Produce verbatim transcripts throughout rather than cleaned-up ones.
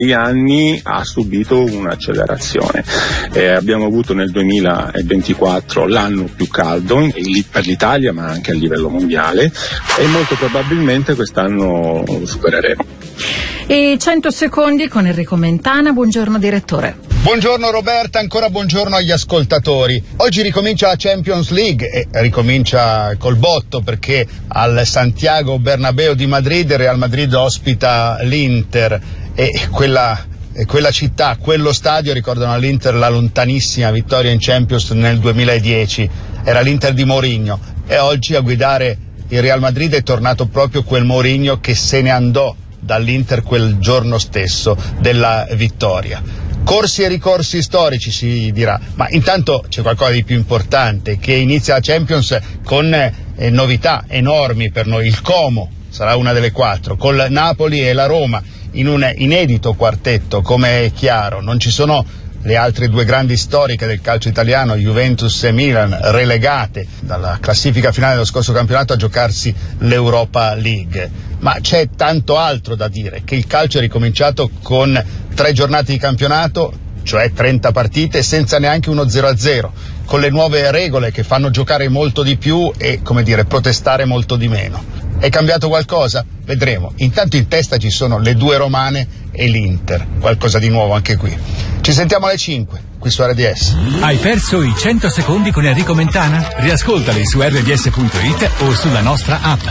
Negli anni ha subito un'accelerazione. Eh, abbiamo avuto nel duemilaventiquattro l'anno più caldo per l'Italia, ma anche a livello mondiale, e molto probabilmente quest'anno lo supereremo. E cento secondi con Enrico Mentana. Buongiorno direttore. Buongiorno Roberta, ancora buongiorno agli ascoltatori. Oggi ricomincia la Champions League e ricomincia col botto, perché al Santiago Bernabéu di Madrid il Real Madrid ospita l'Inter e quella, e quella città, quello stadio ricordano all'Inter la lontanissima vittoria in Champions nel duemiladieci. Era l'Inter di Mourinho e oggi a guidare il Real Madrid è tornato proprio quel Mourinho che se ne andò dall'Inter quel giorno stesso della vittoria. Corsi e ricorsi storici si dirà, ma intanto c'è qualcosa di più importante, che inizia la Champions con eh, novità enormi per noi. Il Como sarà una delle quattro, col Napoli e la Roma in un inedito quartetto, come è chiaro. Non ci sono le altre due grandi storiche del calcio italiano, Juventus e Milan, relegate dalla classifica finale dello scorso campionato a giocarsi l'Europa League. Ma c'è tanto altro da dire, che il calcio è ricominciato con tre giornate di campionato, cioè trenta partite, senza neanche uno zero a zero, con le nuove regole che fanno giocare molto di più e, come dire, protestare molto di meno. È cambiato qualcosa? Vedremo. Intanto in testa ci sono le due romane e l'Inter, qualcosa di nuovo anche qui. Ci sentiamo alle cinque, qui su R D S. Hai perso i cento secondi con Enrico Mentana? Riascoltali su R D S punto it o sulla nostra app.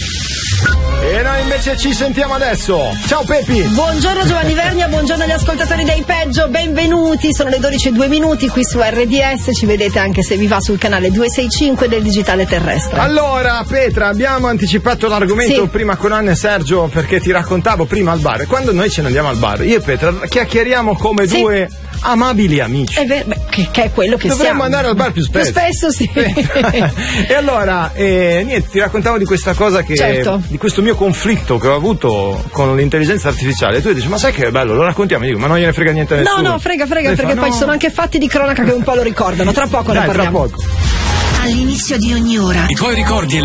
E noi invece ci sentiamo adesso. Ciao Pepi. Buongiorno Giovanni Vernia, buongiorno agli ascoltatori dei Peggio, benvenuti. Sono le dodici e due minuti qui su R D S. Ci vedete anche se vi va sul canale duecentosessantacinque del digitale terrestre. Allora Petra, abbiamo anticipato l'argomento sì. prima con Anna e Sergio, perché ti raccontavo prima al bar. Quando noi ce ne andiamo al bar, io e Petra chiacchieriamo come sì. due amabili amici. È vero, beh, che, che è quello che dovremmo siamo. andare al bar più spesso. Più spesso sì. E allora eh, niente, ti raccontavo di questa cosa che certo. di questo mio conflitto che ho avuto con l'intelligenza artificiale. E tu dici, ma sai che è bello, lo raccontiamo? Io dico, ma non gliene frega niente a nessuno. No, no, frega, frega, e perché fa, poi no. ci sono anche fatti di cronaca che un po' lo ricordano. Tra poco Dai, ne parliamo. Tra poco. All'inizio di ogni ora i tuoi ricordi e le